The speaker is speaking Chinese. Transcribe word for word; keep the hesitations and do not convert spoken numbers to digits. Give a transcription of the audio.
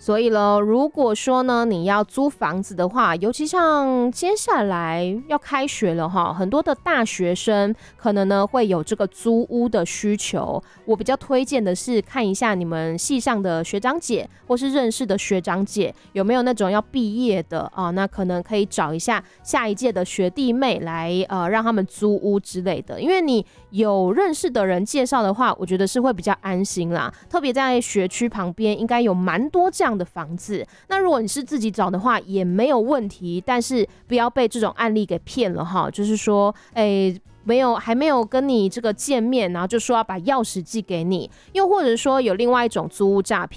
所以咯，如果说呢你要租房子的话，尤其像接下来要开学了哈，很多的大学生可能呢会有这个租屋的需求。我比较推荐的是看一下你们系上的学长姐或是认识的学长姐有没有那种要毕业的啊，那可能可以找一下下一届的学弟妹来呃让他们租屋之类的。因为你有认识的人介绍的话，我觉得是会比较安心啦。特别在学区旁边，应该有蛮多这样的房子。那如果你是自己找的话，也没有问题，但是不要被这种案例给骗了哈。就是说，哎。没有，还没有跟你这个见面，然后就说要把钥匙寄给你，又或者说有另外一种租屋诈骗，